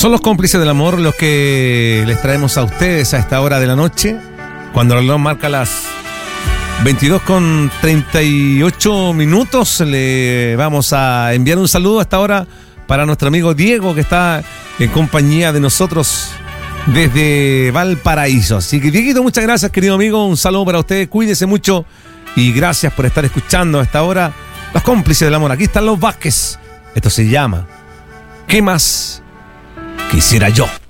Son los cómplices del amor los que les traemos a ustedes a esta hora de la noche, cuando el reloj marca las 22:38. Le vamos a enviar un saludo a esta hora para nuestro amigo Diego, que está en compañía de nosotros desde Valparaíso. Así que, Dieguito, muchas gracias, querido amigo. Un saludo para ustedes, cuídense mucho y gracias por estar escuchando a esta hora los cómplices del amor. Aquí están los Vázquez. Esto se llama ¿Qué más quisiera yo?